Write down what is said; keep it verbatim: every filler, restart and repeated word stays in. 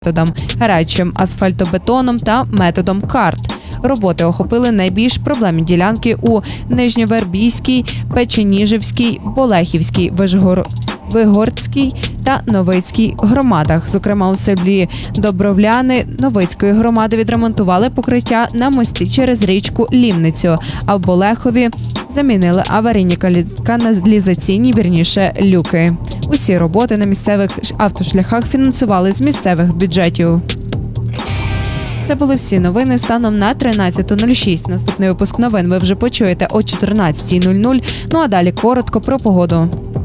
методом – гарячим асфальтобетоном та методом карт. Роботи охопили найбільш проблемні ділянки у Нижньовербійській, Печеніжівській, Болехівській, Вишгор... Вигорській та Новицькій громадах. Зокрема, у селі Добровляни Новицької громади відремонтували покриття на мості через річку Лімницю, а в Болехові замінили аварійні каналізаційні, вірніше, люки. Усі роботи на місцевих автошляхах фінансували з місцевих бюджетів. Це були всі новини станом на тринадцяту нуль шість. Наступний випуск новин ви вже почуєте о чотирнадцятій нуль нуль. Ну а далі коротко про погоду.